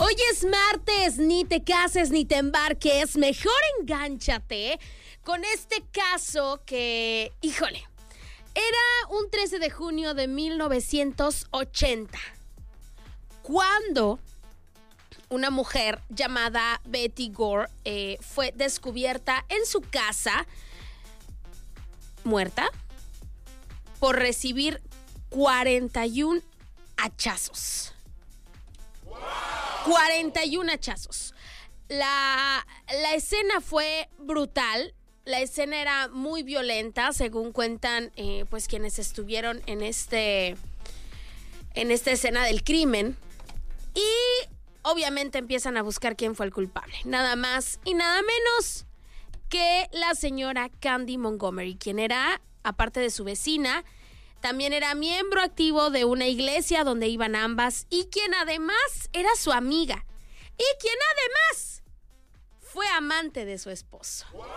Hoy es martes, ni te cases ni te embarques, mejor engánchate con este caso que, híjole, era un 13 de junio de 1980, cuando una mujer llamada Betty Gore fue descubierta en su casa, muerta, por recibir 41 hachazos. 41 hachazos. La escena fue brutal. La escena era muy violenta, según cuentan pues quienes estuvieron en esta escena del crimen. Y obviamente empiezan a buscar quién fue el culpable. Nada más y nada menos que la señora Candy Montgomery, quien era, aparte de su vecina, también era miembro activo de una iglesia donde iban ambas y quien además era su amiga y quien además fue amante de su esposo. ¡Wow!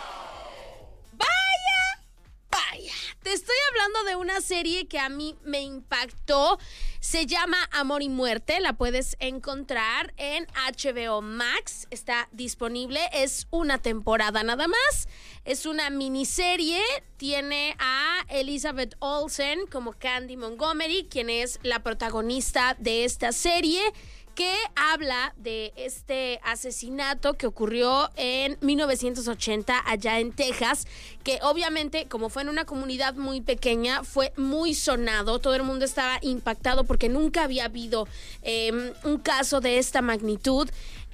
Vaya, te estoy hablando de una serie que a mí me impactó. Se llama Amor y Muerte, la puedes encontrar en HBO Max, está disponible, es una temporada nada más, es una miniserie, tiene a Elizabeth Olsen como Candy Montgomery, quien es la protagonista de esta serie, que habla de este asesinato que ocurrió en 1980 allá en Texas, que obviamente, como fue en una comunidad muy pequeña, fue muy sonado. Todo el mundo estaba impactado porque nunca había habido un caso de esta magnitud.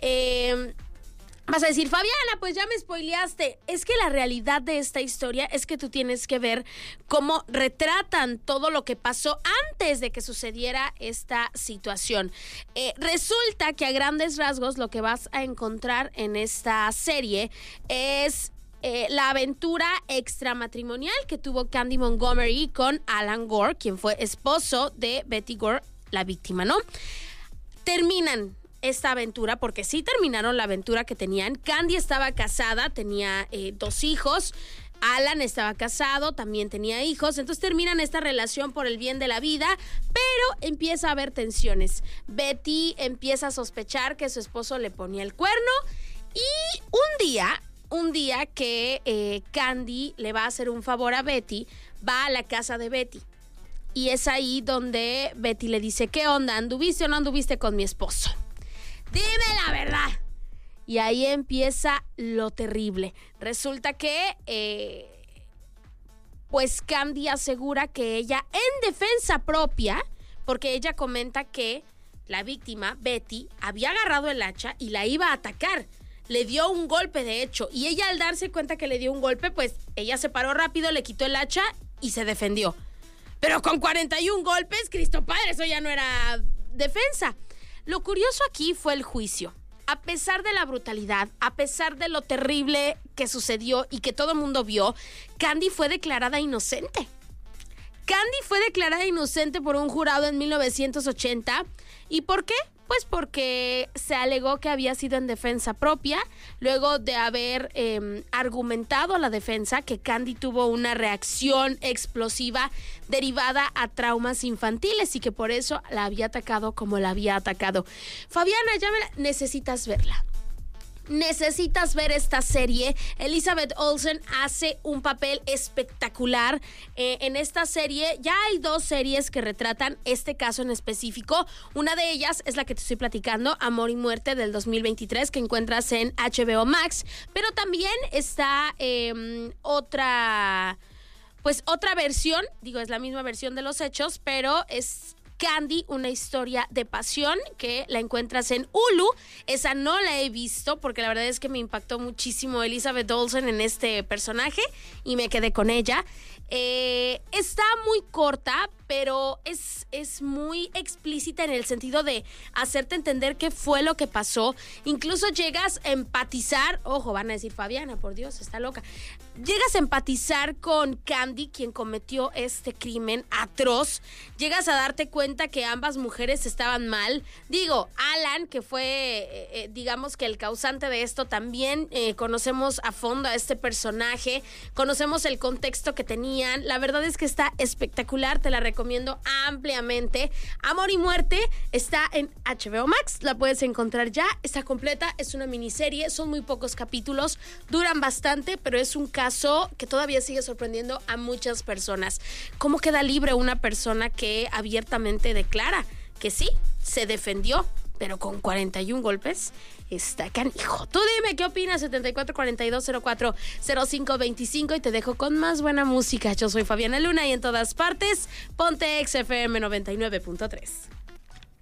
Vas a decir, Fabiana, pues ya me spoileaste. Es que la realidad de esta historia es que tú tienes que ver cómo retratan todo lo que pasó antes de que sucediera esta situación. Resulta que a grandes rasgos lo que vas a encontrar en esta serie es la aventura extramatrimonial que tuvo Candy Montgomery con Alan Gore, quien fue esposo de Betty Gore, la víctima, ¿no? Terminan esta aventura, porque sí terminaron la aventura que tenían. Candy estaba casada, tenía 2 hijos. Alan estaba casado, también tenía hijos. Entonces terminan esta relación por el bien de la vida, pero empieza a haber tensiones. Betty empieza a sospechar que su esposo le ponía el cuerno y un día que Candy le va a hacer un favor a Betty, va a la casa de Betty. Y es ahí donde Betty le dice, ¿qué onda? ¿Anduviste o no anduviste con mi esposo? Dime la verdad. Y ahí empieza lo terrible. Resulta que pues Candy asegura que ella, en defensa propia, porque ella comenta que la víctima, Betty, había agarrado el hacha y la iba a atacar. Le dio un golpe, de hecho, y ella, al darse cuenta que le dio un golpe, pues ella se paró rápido, le quitó el hacha y se defendió. Pero con 41 golpes, Cristo Padre, eso ya no era defensa. Lo curioso aquí fue el juicio. A pesar de la brutalidad, a pesar de lo terrible que sucedió y que todo el mundo vio, Candy fue declarada inocente. Candy fue declarada inocente por un jurado en 1980. ¿Y por qué? Pues porque se alegó que había sido en defensa propia, luego de haber argumentado a la defensa que Candy tuvo una reacción explosiva derivada a traumas infantiles y que por eso la había atacado como la había atacado. Fabiana, necesitas verla. Necesitas ver esta serie. Elizabeth Olsen hace un papel espectacular en esta serie. Ya hay 2 series que retratan este caso en específico. Una de ellas es la que te estoy platicando, Amor y Muerte, del 2023, que encuentras en HBO Max. Pero también está otra versión. Digo, es la misma versión de los hechos, pero es Candy, una historia de pasión, que la encuentras en Hulu. Esa no la he visto porque la verdad es que me impactó muchísimo Elizabeth Olsen en este personaje y me quedé con ella. Está muy corta, pero es muy explícita en el sentido de hacerte entender qué fue lo que pasó. Incluso llegas a empatizar, ojo, van a decir, Fabiana, por Dios, está loca. Llegas a empatizar con Candy, quien cometió este crimen atroz. Llegas a darte cuenta que ambas mujeres estaban mal. Digo, Alan, que fue, digamos que el causante de esto, también conocemos a fondo a este personaje, conocemos el contexto que tenían. La verdad es que está espectacular, te la recomiendo. recomiendo ampliamente. Amor y Muerte está en HBO Max, la puedes encontrar ya, está completa, es una miniserie, son muy pocos capítulos, duran bastante, pero es un caso que todavía sigue sorprendiendo a muchas personas. ¿Cómo queda libre una persona que abiertamente declara que sí, se defendió, pero con 41 golpes? Está canijo. Tú dime qué opinas. 7442040525 y te dejo con más buena música. Yo soy Fabiana Luna y en todas partes ponte XFM 99.3.